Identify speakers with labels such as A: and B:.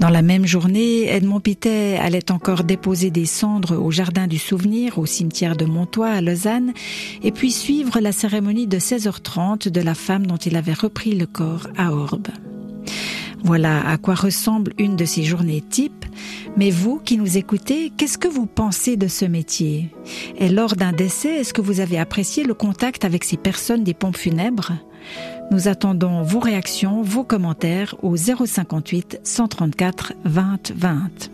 A: Dans la même journée, Edmond Pité allait encore déposer des cendres au Jardin du Souvenir, au cimetière de Montois à Lausanne, et puis suivre la cérémonie de 16h30 de la femme dont il avait repris le corps à Orbe. Voilà à quoi ressemble une de ces journées types. Mais vous qui nous écoutez, qu'est-ce que vous pensez de ce métier? Et lors d'un décès, est-ce que vous avez apprécié le contact avec ces personnes des pompes funèbres? Nous attendons vos réactions, vos commentaires au 058 134 20 20.